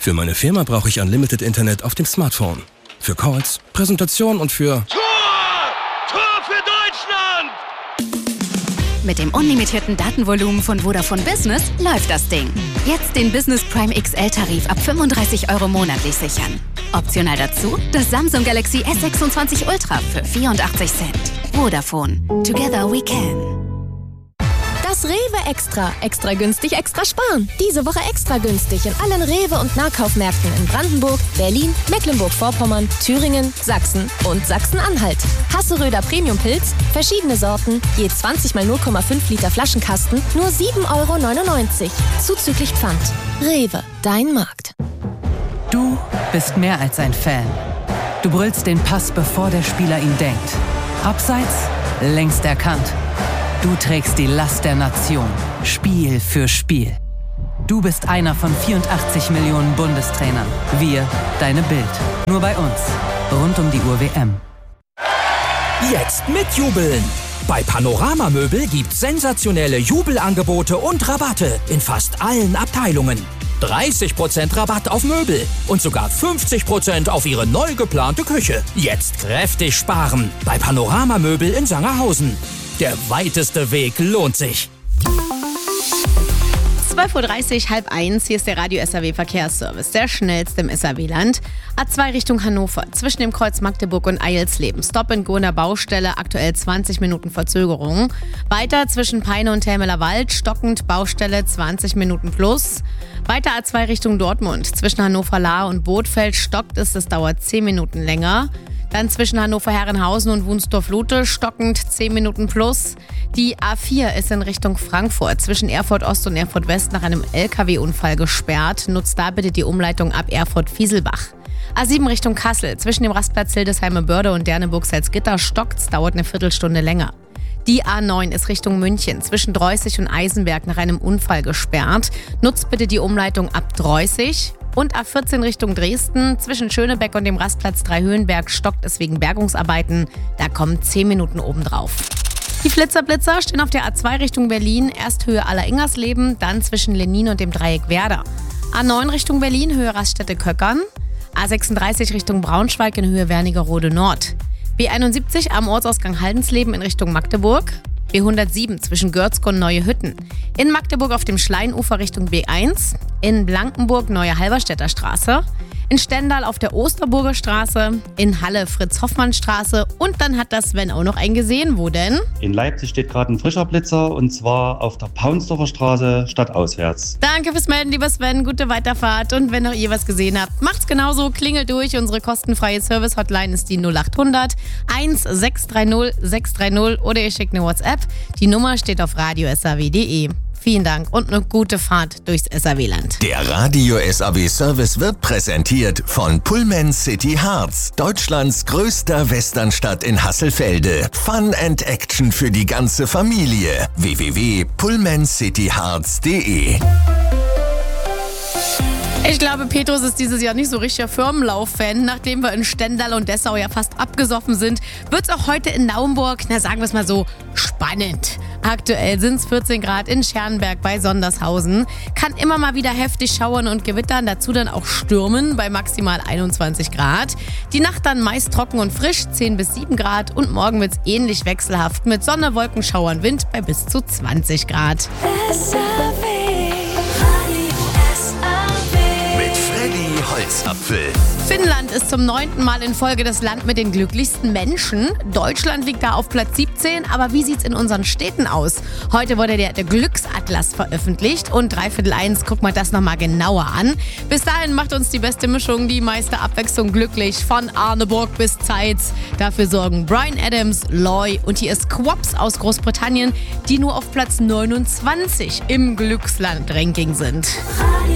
Für meine Firma brauche ich Unlimited Internet auf dem Smartphone. Für Calls, Präsentation und für... Tor für Deutschland! Mit dem unlimitierten Datenvolumen von Vodafone Business läuft das Ding. Jetzt den Business Prime XL-Tarif ab 35 € monatlich sichern. Optional dazu das Samsung Galaxy S26 Ultra für 84 Cent. Vodafone. Together we can. Das Rewe Extra. Extra günstig, extra sparen. Diese Woche extra günstig in allen Rewe- und Nahkaufmärkten in Brandenburg, Berlin, Mecklenburg-Vorpommern, Thüringen, Sachsen und Sachsen-Anhalt. Hasseröder Premium-Pilz, verschiedene Sorten, je 20 mal 0,5 Liter Flaschenkasten, nur 7,99 €. Zuzüglich Pfand. Rewe, dein Markt. Du bist mehr als ein Fan. Du brüllst den Pass, bevor der Spieler ihn denkt. Abseits, längst erkannt. Du trägst die Last der Nation, Spiel für Spiel. Du bist einer von 84 Millionen Bundestrainern. Wir, deine Bild. Nur bei uns. Rund um die Uhr WM. Jetzt mitjubeln! Bei Panorama Möbel gibt's sensationelle Jubelangebote und Rabatte in fast allen Abteilungen. 30% Rabatt auf Möbel und sogar 50% auf Ihre neu geplante Küche. Jetzt kräftig sparen bei Panorama Möbel in Sangerhausen. Der weiteste Weg lohnt sich. 12:30 Uhr, 12:30. Hier ist der Radio SAW Verkehrsservice, der schnellste im SAW-Land. A2 Richtung Hannover, zwischen dem Kreuz Magdeburg und Eilsleben. Stop and Go in der Baustelle, aktuell 20 Minuten Verzögerung. Weiter zwischen Peine und Helmeler Wald, stockend Baustelle 20 Minuten plus. Weiter A2 Richtung Dortmund, zwischen Hannover-Lahr und Bothfeld stockt es, das dauert 10 Minuten länger. Dann zwischen Hannover-Herrenhausen und Wunstorf-Lute stockend 10 Minuten plus. Die A4 ist in Richtung Frankfurt zwischen Erfurt Ost und Erfurt West nach einem LKW-Unfall gesperrt. Nutzt da bitte die Umleitung ab Erfurt-Fieselbach. A7 Richtung Kassel zwischen dem Rastplatz Hildesheime-Börde und Derneburg-Salzgitter stockt's, dauert eine Viertelstunde länger. Die A9 ist Richtung München zwischen Dreußig und Eisenberg nach einem Unfall gesperrt. Nutzt bitte die Umleitung ab Dreußig. Und A14 Richtung Dresden, zwischen Schönebeck und dem Rastplatz Dreihöhenberg stockt es wegen Bergungsarbeiten. Da kommen 10 Minuten obendrauf. Die Flitzer-Blitzer stehen auf der A2 Richtung Berlin, erst Höhe Aller-Ingersleben, dann zwischen Lenin und dem Dreieck Werder. A9 Richtung Berlin, Höhe Raststätte-Köckern. A36 Richtung Braunschweig in Höhe Wernigerode Nord. B71 am Ortsausgang Haldensleben in Richtung Magdeburg. B107 zwischen Görzko und Neue Hütten. In Magdeburg auf dem Schleinufer Richtung B1. In Blankenburg Neue Halberstädter Straße. In Stendal auf der Osterburger Straße. In Halle Fritz-Hoffmann-Straße. Und dann hat das Sven auch noch einen gesehen. Wo denn? In Leipzig steht gerade ein frischer Blitzer und zwar auf der Paunsdorfer Straße stadtauswärts. Danke fürs Melden, lieber Sven. Gute Weiterfahrt. Und wenn auch ihr was gesehen habt, macht's genauso. Klingelt durch. Unsere kostenfreie Service-Hotline ist die 0800 1630 630 oder ihr schickt eine WhatsApp. Die Nummer steht auf radiosaw.de. Vielen Dank und eine gute Fahrt durchs SAW-Land. Der Radio SAW Service wird präsentiert von Pullman City Hearts, Deutschlands größter Westernstadt in Hasselfelde. Fun and Action für die ganze Familie. www.pullmancityhearts.de. Ich glaube, Petrus ist dieses Jahr nicht so richtiger Firmenlauf-Fan. Nachdem wir in Stendal und Dessau ja fast abgesoffen sind, wird es auch heute in Naumburg, sagen wir es mal so, spannend. Aktuell sind es 14 Grad in Scherrenberg bei Sondershausen. Kann immer mal wieder heftig schauern und gewittern, dazu dann auch stürmen bei maximal 21 Grad. Die Nacht dann meist trocken und frisch, 10 bis 7 Grad. Und morgen wird es ähnlich wechselhaft mit Sonne, Wolken, Schauern, Wind bei bis zu 20 Grad. Holzapfel. Finnland ist zum 9. Mal in Folge das Land mit den glücklichsten Menschen. Deutschland liegt da auf Platz 17, aber wie sieht's in unseren Städten aus? Heute wurde der Glücksatlas veröffentlicht und 1:15 gucken wir das nochmal genauer an. Bis dahin macht uns die beste Mischung, die meiste Abwechslung glücklich, von Arneburg bis Zeitz. Dafür sorgen Bryan Adams, Loy und hier ist Quops aus Großbritannien, die nur auf Platz 29 im Glücksland-Ranking sind.